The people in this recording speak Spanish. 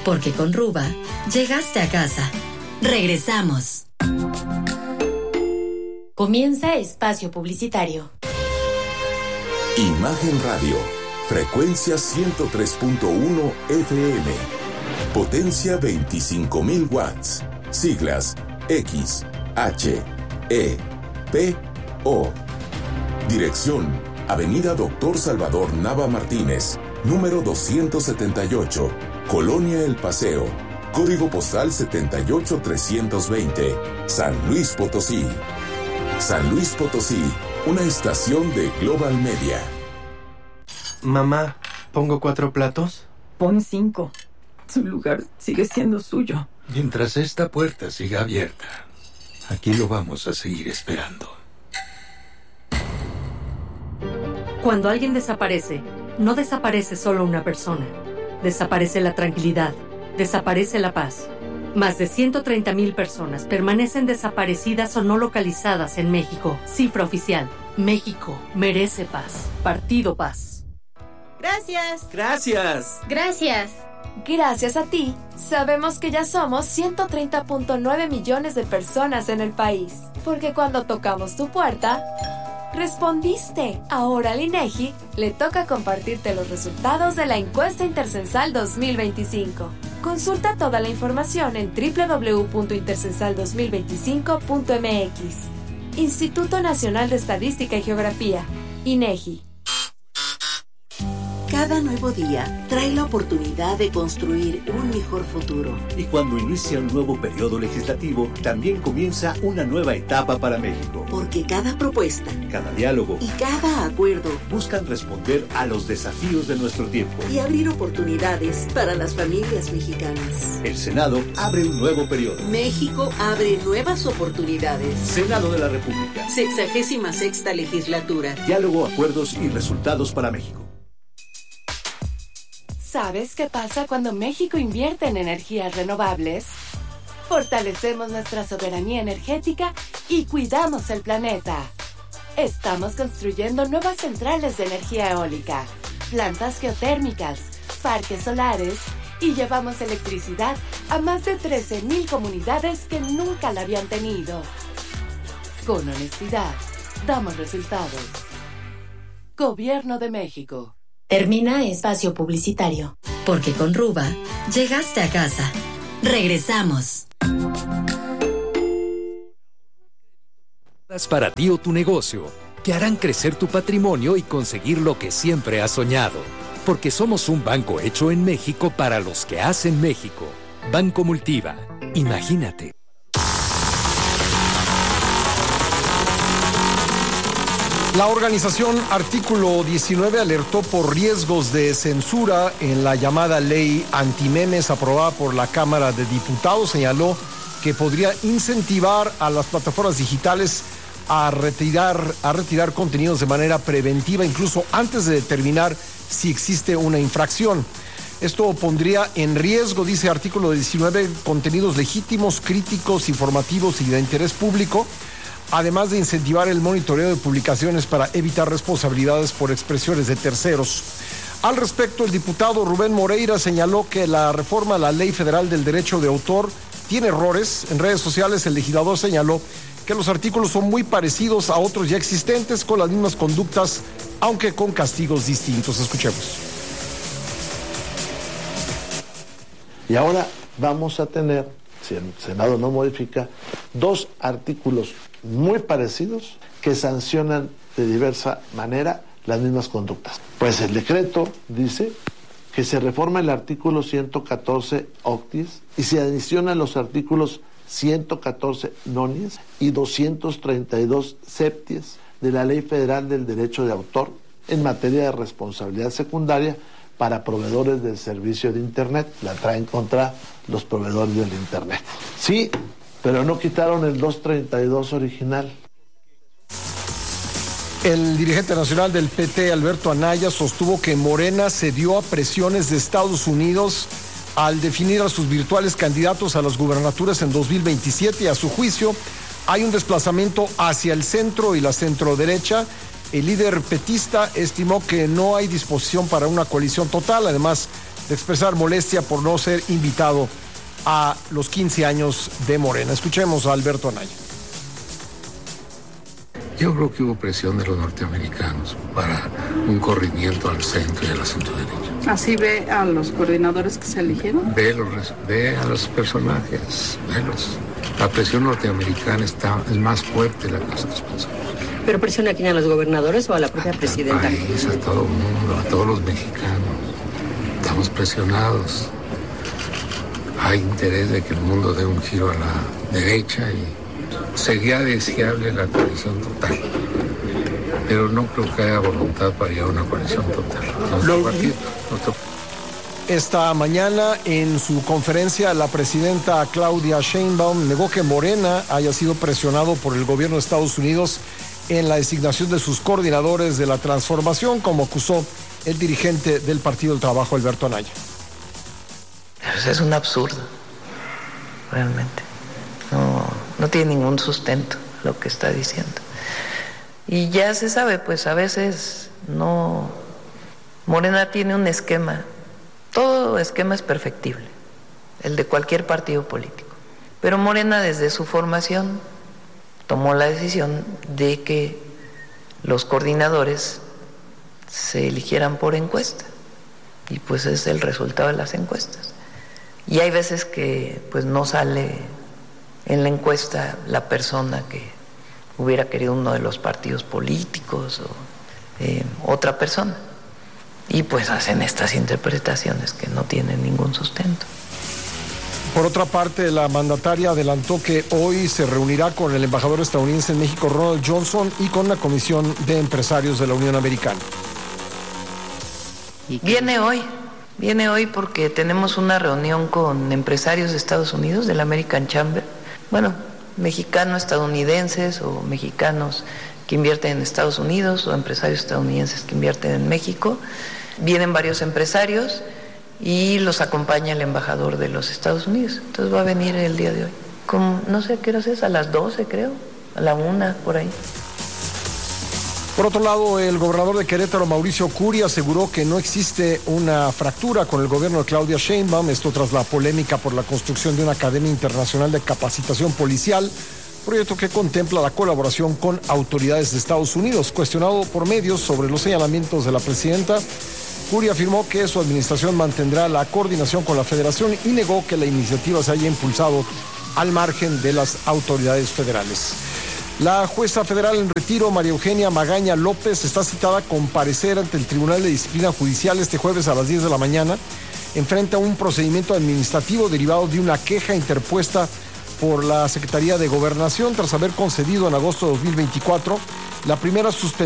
Porque con Ruba, llegaste a casa. Regresamos. Comienza espacio publicitario. Imagen Radio, frecuencia 103.1 FM, potencia 25.000 watts, siglas X, H, E, P, O. Dirección, Avenida Doctor Salvador Nava Martínez, número 278, Colonia El Paseo, código postal 78320, San Luis Potosí. San Luis Potosí, una estación de Global Media. Mamá, ¿pongo 4 platos? Pon 5. Su lugar sigue siendo suyo. Mientras esta puerta siga abierta, aquí lo vamos a seguir esperando. Cuando alguien desaparece, no desaparece solo una persona. Desaparece la tranquilidad, desaparece la paz. Más de 130,000 personas permanecen desaparecidas o no localizadas en México. Cifra oficial. México merece paz. Partido Paz. Gracias. Gracias. Gracias. Gracias a ti, sabemos que ya somos 130.9 millones de personas en el país. Porque cuando tocamos tu puerta, respondiste. Ahora al INEGI le toca compartirte los resultados de la encuesta Intercensal 2025. Consulta toda la información en www.intercensal2025.mx. Instituto Nacional de Estadística y Geografía, INEGI. Cada nuevo día trae la oportunidad de construir un mejor futuro. Y cuando inicia un nuevo periodo legislativo, también comienza una nueva etapa para México. Porque cada propuesta, cada diálogo y cada acuerdo buscan responder a los desafíos de nuestro tiempo y abrir oportunidades para las familias mexicanas. El Senado abre un nuevo periodo. México abre nuevas oportunidades. Senado de la República. 66ª legislatura. Diálogo, acuerdos y resultados para México. ¿Sabes qué pasa cuando México invierte en energías renovables? Fortalecemos nuestra soberanía energética y cuidamos el planeta. Estamos construyendo nuevas centrales de energía eólica, plantas geotérmicas, parques solares y llevamos electricidad a más de 13,000 comunidades que nunca la habían tenido. Con honestidad, damos resultados. Gobierno de México. Termina espacio publicitario. Porque con Ruba, llegaste a casa. Regresamos. Para ti o tu negocio, que harán crecer tu patrimonio y conseguir lo que siempre has soñado. Porque somos un banco hecho en México para los que hacen México. Banco Multiva. Imagínate. La organización Artículo 19 alertó por riesgos de censura en la llamada ley antimemes aprobada por la Cámara de Diputados. Señaló que podría incentivar a las plataformas digitales a retirar contenidos de manera preventiva, incluso antes de determinar si existe una infracción. Esto pondría en riesgo, dice Artículo 19, contenidos legítimos, críticos, informativos y de interés público, además de incentivar el monitoreo de publicaciones para evitar responsabilidades por expresiones de terceros. Al respecto, el diputado Rubén Moreira señaló que la reforma a la Ley Federal del Derecho de Autor tiene errores. En redes sociales, el legislador señaló que los artículos son muy parecidos a otros ya existentes con las mismas conductas, aunque con castigos distintos. Escuchemos. Y ahora vamos a tener, si el Senado no modifica, 2 artículos muy parecidos que sancionan de diversa manera las mismas conductas. Pues el decreto dice que se reforma el artículo 114 octies y se adicionan los artículos 114 nonies y 232 septies de la Ley Federal del Derecho de Autor en materia de responsabilidad secundaria para proveedores del servicio de Internet. La traen contra los proveedores del Internet. Sí, pero no quitaron el 232 original. El dirigente nacional del PT, Alberto Anaya, sostuvo que Morena cedió a presiones de Estados Unidos al definir a sus virtuales candidatos a las gubernaturas en 2027. Y a su juicio, hay un desplazamiento hacia el centro y la centroderecha. El líder petista estimó que no hay disposición para una coalición total. Además, de expresar molestia por no ser invitado a los 15 años de Morena. Escuchemos a Alberto Anaya. Yo creo que hubo presión de los norteamericanos para un corrimiento al centro y a la centro-derecha. ¿Así ve a los coordinadores que se eligieron? Ve a los personajes, velos. La presión norteamericana es más fuerte de la que nosotros pensamos. ¿Pero presiona a quién, a los gobernadores o a la propia presidenta? Al país, a todo el mundo, a todos los mexicanos. Estamos presionados. Hay interés de que el mundo dé un giro a la derecha y sería deseable la coalición total, pero no creo que haya voluntad para ir a una coalición total. Esta mañana, en su conferencia, la presidenta Claudia Sheinbaum negó que Morena haya sido presionado por el gobierno de Estados Unidos en la designación de sus coordinadores de la transformación, como acusó el dirigente del Partido del Trabajo, Alberto Anaya. Pues es un absurdo, realmente. No tiene ningún sustento lo que está diciendo. Y ya se sabe, pues a veces no. Morena tiene un esquema. Todo esquema es perfectible, el de cualquier partido político. Pero Morena, desde su formación, tomó la decisión de que los coordinadores se eligieran por encuesta. Y pues es el resultado de las encuestas. Y hay veces que pues no sale en la encuesta la persona que hubiera querido uno de los partidos políticos o otra persona. Y pues hacen estas interpretaciones que no tienen ningún sustento. Por otra parte, la mandataria adelantó que hoy se reunirá con el embajador estadounidense en México, Ronald Johnson, y con la Comisión de Empresarios de la Unión Americana. Viene hoy porque tenemos una reunión con empresarios de Estados Unidos, del American Chamber. Bueno, mexicano-estadounidenses o mexicanos que invierten en Estados Unidos o empresarios estadounidenses que invierten en México. Vienen varios empresarios y los acompaña el embajador de los Estados Unidos. Entonces va a venir el día de hoy. No sé a qué hora es, a las 12 creo, a la 1 por ahí. Por otro lado, el gobernador de Querétaro, Mauricio Curi, aseguró que no existe una fractura con el gobierno de Claudia Sheinbaum, esto tras la polémica por la construcción de una Academia Internacional de Capacitación Policial, proyecto que contempla la colaboración con autoridades de Estados Unidos. Cuestionado por medios sobre los señalamientos de la presidenta, Curi afirmó que su administración mantendrá la coordinación con la federación y negó que la iniciativa se haya impulsado al margen de las autoridades federales. La jueza federal en retiro, María Eugenia Magaña López, está citada a comparecer ante el Tribunal de Disciplina Judicial este jueves a las 10 de la mañana. Enfrenta un procedimiento administrativo derivado de una queja interpuesta por la Secretaría de Gobernación tras haber concedido en agosto de 2024 la primera suspensión